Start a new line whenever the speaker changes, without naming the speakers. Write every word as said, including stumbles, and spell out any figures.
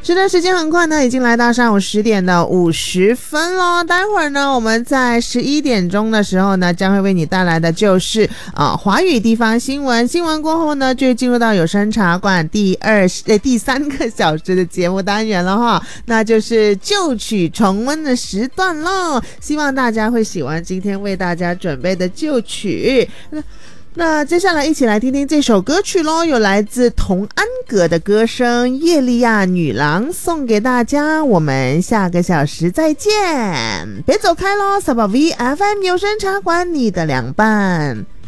是的，时间很快呢，已经来到上午十点的五十分咯。待会儿呢，我们在十一点钟的时候呢，将会为你带来的就是啊华语地方新闻。新闻过后呢，就进入到有声茶馆第二呃第三个小时的节目单元了哈，那就是旧曲重温的时段咯。希望大家会喜欢今天为大家准备的旧曲。那接下来一起来听听这首歌曲咯，有来自童安格的歌声《叶利亚女郎》送给大家，我们下个小时再见，别走开咯。 S A B A V F M 有声茶馆，你的凉拌。